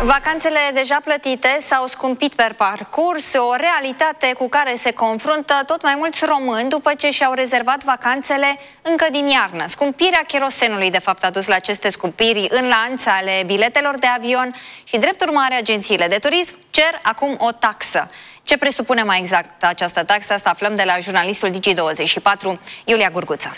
Vacanțele deja plătite s-au scumpit pe parcurs, o realitate cu care se confruntă tot mai mulți români după ce și-au rezervat vacanțele încă din iarnă. Scumpirea cherosenului, de fapt, a dus la aceste scumpiri în lanț ale biletelor de avion și, drept urmare, agențiile de turism cer acum o taxă. Ce presupune mai exact această taxă? Asta aflăm de la jurnalistul Digi24, Iulia Gurguță.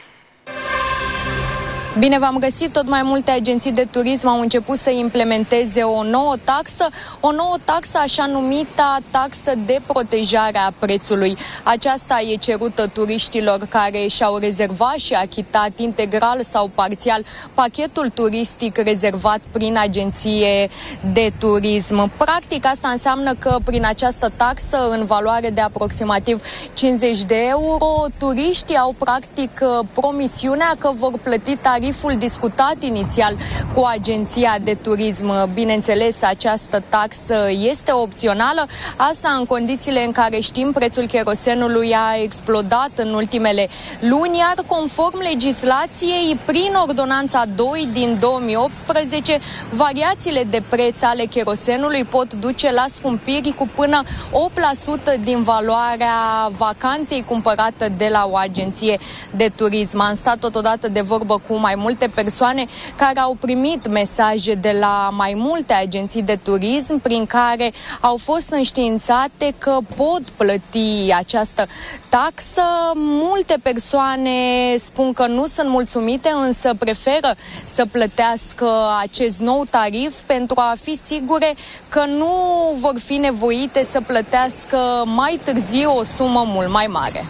Bine v-am găsit! Tot mai multe agenții de turism au început să implementeze o nouă taxă, așa numita taxă de protejare a prețului. Aceasta e cerută turiștilor care și-au rezervat și achitat integral sau parțial pachetul turistic rezervat prin agenție de turism. Practic, asta înseamnă că prin această taxă, în valoare de aproximativ 50 de euro, turiștii au practic promisiunea că vor plăti tariful discutat inițial cu agenția de turism. Bineînțeles, această taxă este opțională, asta în condițiile în care știm prețul cherosenului a explodat în ultimele luni, iar conform legislației, prin ordonanța 2 din 2018, variațiile de preț ale cherosenului pot duce la scumpiri cu până 8% din valoarea vacanței cumpărată de la o agenție de turism. Am stat totodată de vorbă cu mai multe persoane care au primit mesaje de la mai multe agenții de turism prin care au fost înștiințate că pot plăti această taxă. Multe persoane spun că nu sunt mulțumite, însă preferă să plătească acest nou tarif pentru a fi sigure că nu vor fi nevoite să plătească mai târziu o sumă mult mai mare.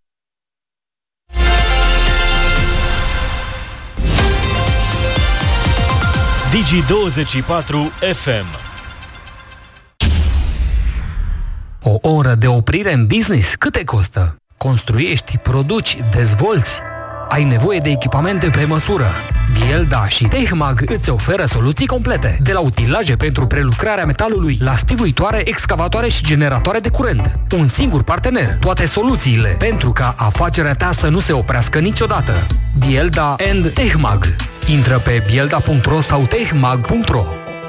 Digi24 FM. O oră de oprire în business cât te costă? Construiești, produci, dezvolți? Ai nevoie de echipamente pe măsură. Bielda și Tehmag îți oferă soluții complete, de la utilaje pentru prelucrarea metalului la stivuitoare, excavatoare și generatoare de curent. Un singur partener, toate soluțiile, pentru ca afacerea ta să nu se oprească niciodată. Bielda and Tehmag. Intră pe bielda.ro sau tehmag.ro.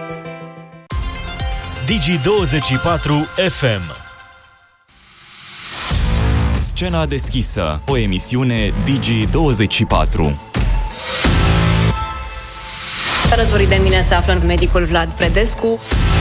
Digi24 FM. Scena deschisă, o emisiune Digi24. Alături de mine se află medicul Vlad Predescu.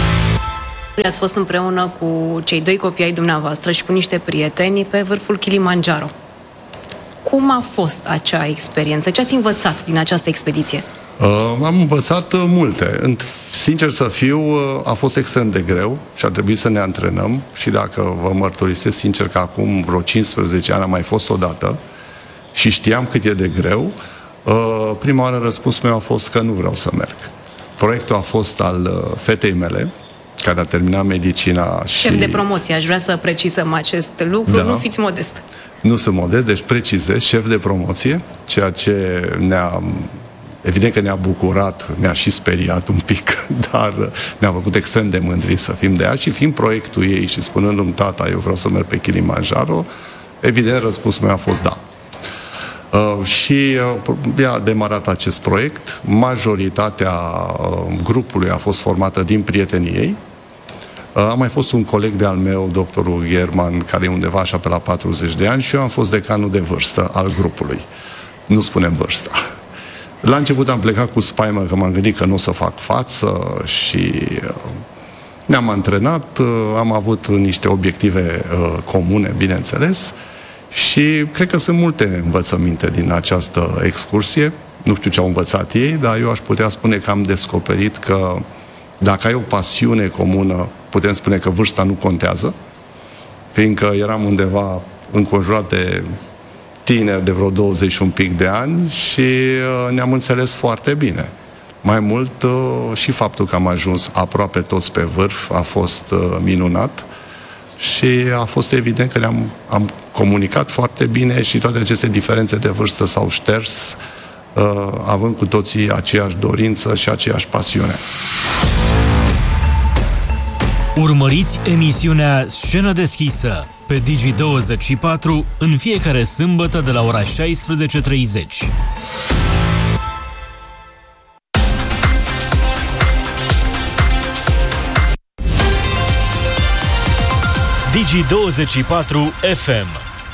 Ați fost împreună cu cei doi copii ai dumneavoastră și cu niște prieteni pe vârful Kilimanjaro. Cum a fost acea experiență? Ce ați învățat din această expediție? Am învățat multe. Sincer să fiu, a fost extrem de greu și a trebuit să ne antrenăm și dacă vă mărturisesc sincer că acum vreo 15 ani am mai fost odată și știam cât e de greu, prima oară răspunsul meu a fost că nu vreau să merg. Proiectul a fost al fetei mele, care a terminat medicina și... Șef de promoție, aș vrea să precizăm acest lucru, da. Nu fiți modest. Nu sunt modest, deci precizez, șef de promoție, ceea ce evident că ne-a bucurat, ne-a și speriat un pic, dar ne-a făcut extrem de mândri să fim de ea și fiind proiectul ei și spunându-mi, tata, eu vreau să merg pe Kilimanjaro, evident răspunsul meu a fost da. Și a demarat acest proiect, majoritatea grupului a fost formată din prietenii ei. A mai fost un coleg de-al meu, doctorul German, care e undeva așa pe la 40 de ani și eu am fost decanul de vârstă al grupului. Nu spunem vârsta. La început am plecat cu spaimă că m-am gândit că nu o să fac față și ne-am antrenat, am avut niște obiective comune, bineînțeles, și cred că sunt multe învățăminte din această excursie. Nu știu ce au învățat ei, dar eu aș putea spune că am descoperit că dacă ai o pasiune comună, putem spune că vârsta nu contează, fiindcă eram undeva înconjurat de tineri de vreo 20 un pic de ani și ne-am înțeles foarte bine. Mai mult și faptul că am ajuns aproape toți pe vârf a fost minunat și a fost evident că am comunicat foarte bine și toate aceste diferențe de vârstă s-au șters, având cu toții aceeași dorință și aceeași pasiune. Urmăriți emisiunea Scenă deschisă pe Digi24 în fiecare sâmbătă de la ora 16:30. Digi24 FM.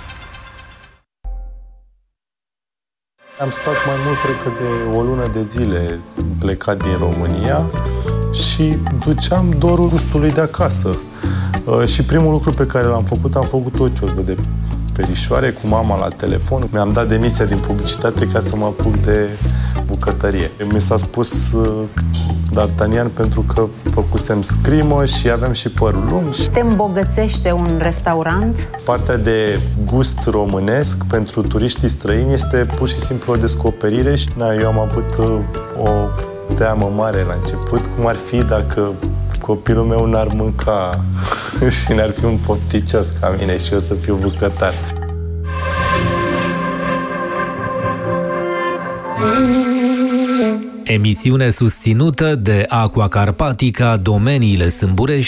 Am stat mai mult, cred că de o lună de zile plecat din România și duceam dorul gustului de acasă. Și primul lucru pe care l-am făcut o ciorbă de perișoare cu mama la telefon. Mi-am dat demisia din publicitate ca să mă apuc de bucătărie. Mi s-a spus D'Artagnan pentru că făcusem scrimă și aveam și părul lung. Te îmbogățește un restaurant? Partea de gust românesc pentru turiștii străini este pur și simplu o descoperire și eu am avut o teamă mare la început, cum ar fi dacă copilul meu n-ar mânca și n-ar fi un pofticios ca mine și eu să fiu bucătar. Emisiune susținută de Aqua Carpatica, Domeniile Sâmburești